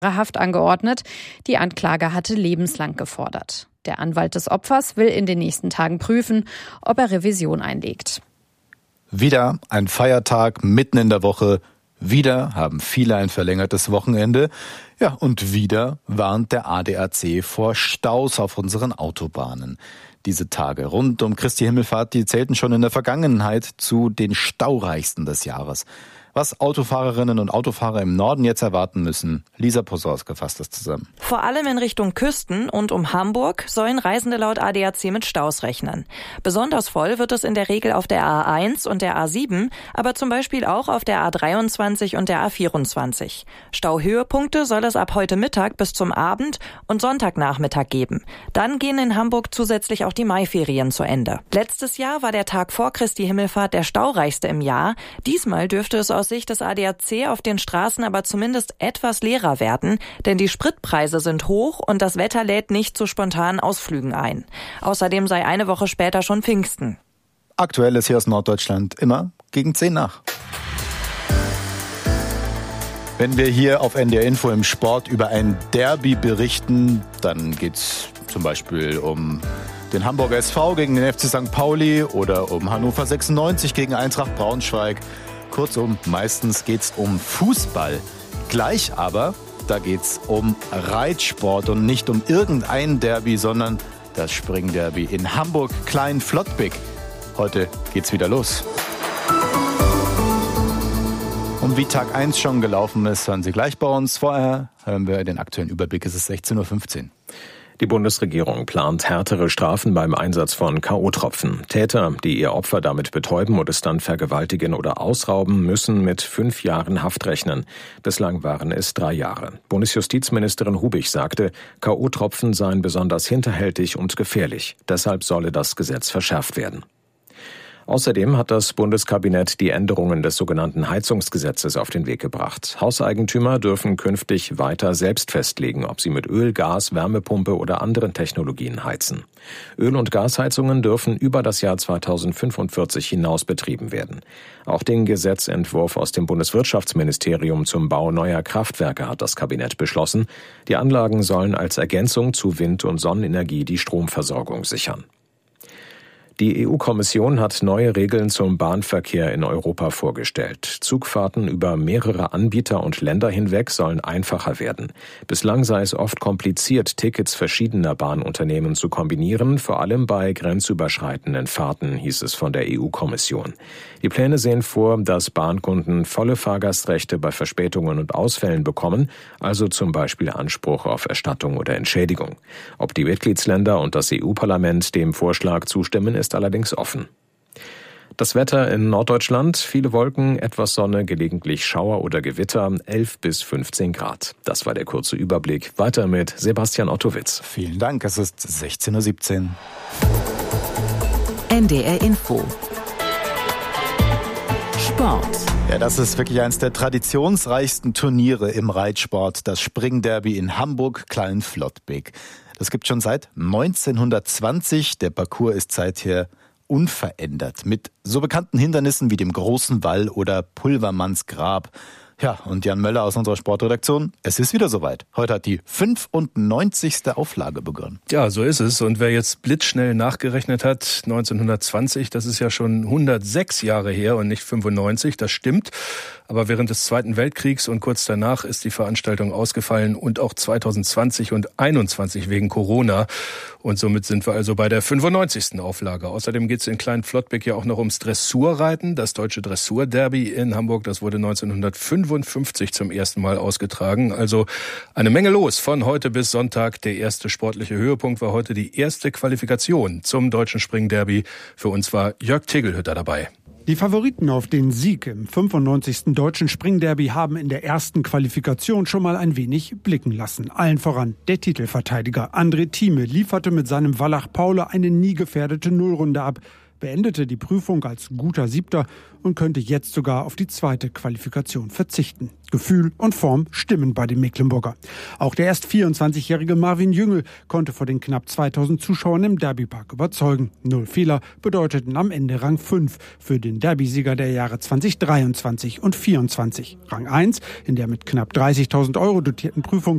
Haft angeordnet. Die Anklage hatte lebenslang gefordert. Der Anwalt des Opfers will in den nächsten Tagen prüfen, ob er Revision einlegt. Wieder ein Feiertag mitten in der Woche. Wieder haben viele ein verlängertes Wochenende. Ja, und wieder warnt der ADAC vor Staus auf unseren Autobahnen. Diese Tage rund um Christi Himmelfahrt, die zählten schon in der Vergangenheit zu den staureichsten des Jahres. Was Autofahrerinnen und Autofahrer im Norden jetzt erwarten müssen, Lisa Posorska fasst das zusammen. Vor allem in Richtung Küsten und um Hamburg sollen Reisende laut ADAC mit Staus rechnen. Besonders voll wird es in der Regel auf der A1 und der A7, aber zum Beispiel auch auf der A23 und der A24. Stauhöhepunkte soll es ab heute Mittag bis zum Abend und Sonntagnachmittag geben. Dann gehen in Hamburg zusätzlich auch die Maiferien zu Ende. Letztes Jahr war der Tag vor Christi Himmelfahrt der staureichste im Jahr. Diesmal dürfte es aus Sicht des ADAC auf den Straßen aber zumindest etwas leerer werden, denn die Spritpreise sind hoch und das Wetter lädt nicht zu spontanen Ausflügen ein. Außerdem sei eine Woche später schon Pfingsten. Aktuell ist hier aus Norddeutschland immer gegen 10 nach. Wenn wir hier auf NDR Info im Sport über ein Derby berichten, dann geht's zum Beispiel um den Hamburger SV gegen den FC St. Pauli oder um Hannover 96 gegen Eintracht Braunschweig. Kurzum, meistens geht's um Fußball. Gleich aber, da geht's um Reitsport und nicht um irgendein Derby, sondern das Springderby in Hamburg-Klein-Flottbek. Heute geht's wieder los. Und wie Tag 1 schon gelaufen ist, hören Sie gleich bei uns. Vorher hören wir den aktuellen Überblick. Es ist 16:15 Uhr. Die Bundesregierung plant härtere Strafen beim Einsatz von K.O.-Tropfen. Täter, die ihr Opfer damit betäuben und es dann vergewaltigen oder ausrauben, müssen mit 5 Jahren Haft rechnen. Bislang waren es 3 Jahre. Bundesjustizministerin Hubig sagte, K.O.-Tropfen seien besonders hinterhältig und gefährlich. Deshalb solle das Gesetz verschärft werden. Außerdem hat das Bundeskabinett die Änderungen des sogenannten Heizungsgesetzes auf den Weg gebracht. Hauseigentümer dürfen künftig weiter selbst festlegen, ob sie mit Öl, Gas, Wärmepumpe oder anderen Technologien heizen. Öl- und Gasheizungen dürfen über das Jahr 2045 hinaus betrieben werden. Auch den Gesetzentwurf aus dem Bundeswirtschaftsministerium zum Bau neuer Kraftwerke hat das Kabinett beschlossen. Die Anlagen sollen als Ergänzung zu Wind- und Sonnenenergie die Stromversorgung sichern. Die EU-Kommission hat neue Regeln zum Bahnverkehr in Europa vorgestellt. Zugfahrten über mehrere Anbieter und Länder hinweg sollen einfacher werden. Bislang sei es oft kompliziert, Tickets verschiedener Bahnunternehmen zu kombinieren, vor allem bei grenzüberschreitenden Fahrten, hieß es von der EU-Kommission. Die Pläne sehen vor, dass Bahnkunden volle Fahrgastrechte bei Verspätungen und Ausfällen bekommen, also zum Beispiel Anspruch auf Erstattung oder Entschädigung. Ob die Mitgliedsländer und das EU-Parlament dem Vorschlag zustimmen, ist allerdings offen. Das Wetter in Norddeutschland, viele Wolken, etwas Sonne, gelegentlich Schauer oder Gewitter, 11 bis 15 Grad. Das war der kurze Überblick. Weiter mit Sebastian Ottowitz. Vielen Dank, es ist 16:17 Uhr. NDR Info. Sport. Ja, das ist wirklich eines der traditionsreichsten Turniere im Reitsport, das Springderby in Hamburg-Klein-Flottbek. Das gibt schon seit 1920. Der Parcours ist seither unverändert. Mit so bekannten Hindernissen wie dem Großen Wall oder Pulvermanns Grab. Ja, und Jan Möller aus unserer Sportredaktion, es ist wieder soweit. Heute hat die 95. Auflage begonnen. Ja, so ist es. Und wer jetzt blitzschnell nachgerechnet hat, 1920, das ist ja schon 106 Jahre her und nicht 95, das stimmt. Aber während des Zweiten Weltkriegs und kurz danach ist die Veranstaltung ausgefallen und auch 2020 und 2021 wegen Corona. Und somit sind wir also bei der 95. Auflage. Außerdem geht es in Klein-Flottbek ja auch noch ums Dressurreiten. Das deutsche Dressurderby in Hamburg, das wurde 1955 zum ersten Mal ausgetragen. Also eine Menge los von heute bis Sonntag. Der erste sportliche Höhepunkt war heute die erste Qualifikation zum deutschen Springderby. Für uns war Jörg Tegelhütter dabei. Die Favoriten auf den Sieg im 95. Deutschen Springderby haben in der ersten Qualifikation schon mal ein wenig blicken lassen. Allen voran der Titelverteidiger André Thieme lieferte mit seinem Wallach Paule eine nie gefährdete Nullrunde ab, beendete die Prüfung als guter Siebter und könnte jetzt sogar auf die zweite Qualifikation verzichten. Gefühl und Form stimmen bei dem Mecklenburger. Auch der erst 24-jährige Marvin Jüngel konnte vor den knapp 2000 Zuschauern im Derbypark überzeugen. 0 Fehler bedeuteten am Ende Rang 5 für den Derbysieger der Jahre 2023 und 2024. Rang 1 in der mit knapp 30.000 € dotierten Prüfung